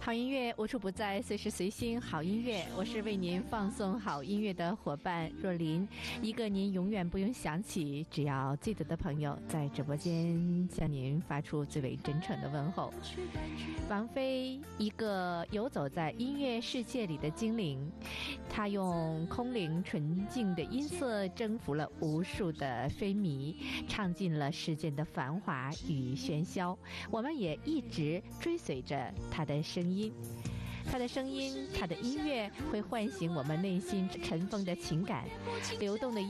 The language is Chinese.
好音乐无处不在，随时随心。好音乐，我是为您放送好音乐的伙伴若琳，一个您永远不用想起，只要记得的朋友，在直播间向您发出最为真诚的问候。王菲，一个游走在音乐世界里的精灵，她用空灵纯净的音色征服了无数的非迷，唱尽了世间的繁华与喧嚣。我们也一直追随着她的声音，她的声音，她的音乐会唤醒我们内心尘封的情感，流动的